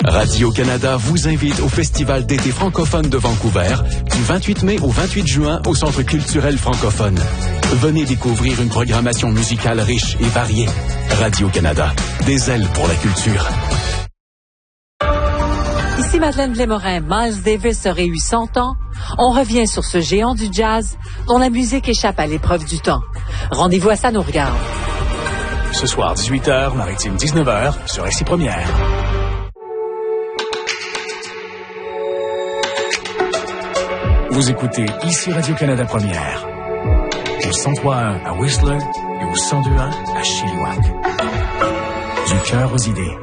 Radio-Canada vous invite au Festival d'été francophone de Vancouver du 28 mai au 28 juin au Centre culturel francophone. Venez découvrir une programmation musicale riche et variée. Radio-Canada, des ailes pour la culture. Ici Madeleine Blais-Morin. Miles Davis aurait eu 100 ans. On revient sur ce géant du jazz dont la musique échappe à l'épreuve du temps. Rendez-vous à Ça nous regarde. Ce soir, 18h, Maritime 19h, sur RCI Première. Vous écoutez ici Radio-Canada Première. Au 103.1 à Whistler et au 102.1 à Chilliwack. Du cœur aux idées.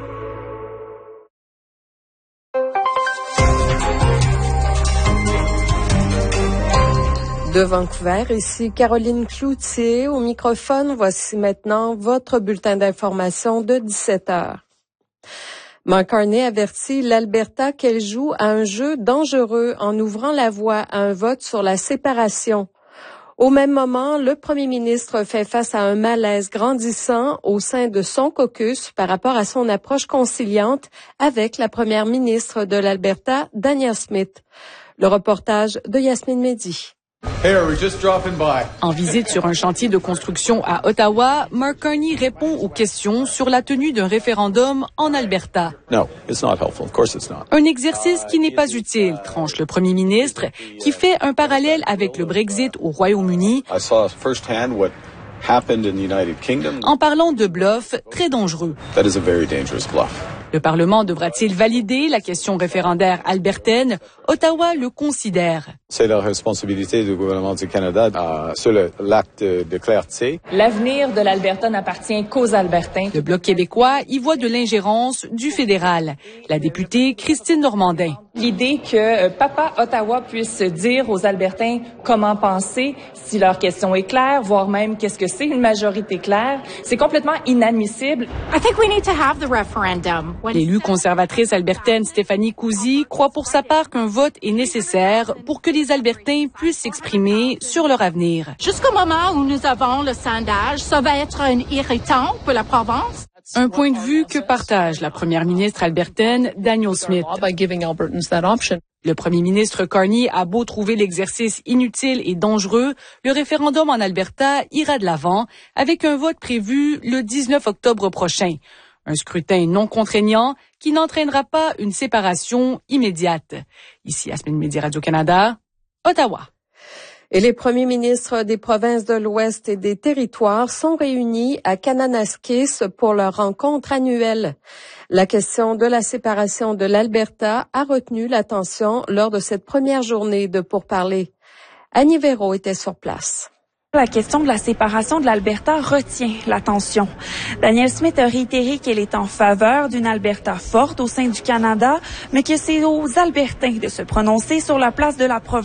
De Vancouver, ici Caroline Cloutier au microphone. Voici maintenant votre bulletin d'information de 17h. Mark Carney avertit l'Alberta qu'elle joue à un jeu dangereux en ouvrant la voie à un vote sur la séparation. Au même moment, le premier ministre fait face à un malaise grandissant au sein de son caucus par rapport à son approche conciliante avec la première ministre de l'Alberta, Danielle Smith. Le reportage de Yasmine Mehdi. En visite sur un chantier de construction à Ottawa, Mark Carney répond aux questions sur la tenue d'un référendum en Alberta. Un exercice qui n'est pas utile, tranche le premier ministre, qui fait un parallèle avec le Brexit au Royaume-Uni en parlant de bluff très dangereux. Le Parlement devra-t-il valider la question référendaire albertaine? Ottawa le considère. C'est la responsabilité du gouvernement du Canada sur l'acte de clarté. L'avenir de l'Alberta n'appartient qu'aux Albertains. Le Bloc québécois y voit de l'ingérence du fédéral. La députée Christine Normandin. L'idée que Papa Ottawa puisse dire aux Albertains comment penser, si leur question est claire, voire même qu'est-ce que c'est une majorité claire, c'est complètement inadmissible. L'élue conservatrice albertaine Stéphanie Cousy croit pour sa part qu'un vote est nécessaire pour que les Albertains puissent s'exprimer sur leur avenir. Jusqu'au moment où nous avons le sondage, ça va être un irritant pour la province. Un point de vue que partage la première ministre albertaine, Danielle Smith. Le premier ministre Carney a beau trouver l'exercice inutile et dangereux, le référendum en Alberta ira de l'avant avec un vote prévu le 19 octobre prochain. Un scrutin non contraignant qui n'entraînera pas une séparation immédiate. Ici, Yasmine Mehdi, Radio-Canada, Ottawa. Et les premiers ministres des provinces de l'Ouest et des territoires sont réunis à Kananaskis pour leur rencontre annuelle. La question de la séparation de l'Alberta a retenu l'attention lors de cette première journée de pourparlers. Annie Véro était sur place. La question de la séparation de l'Alberta retient l'attention. Danielle Smith a réitéré qu'elle est en faveur d'une Alberta forte au sein du Canada, mais que c'est aux Albertains de se prononcer sur la place de la province